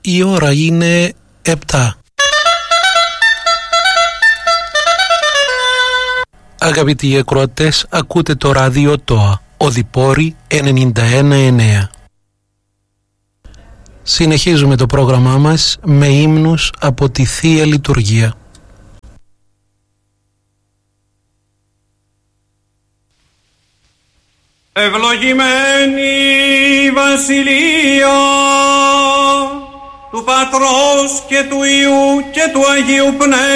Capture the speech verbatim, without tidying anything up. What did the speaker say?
η ώρα είναι επτά. Αγαπητοί ακροατές, ακούτε το ράδιο ΤΟΑ, Οδυπόρη ενενήντα ένα εννέα. Συνεχίζουμε το πρόγραμμά μας με ύμνους από τη Θεία Λειτουργία. Ευλογημένη η Βασιλεία του Πατρός και του Υιού και του Αγίου Πνεύματος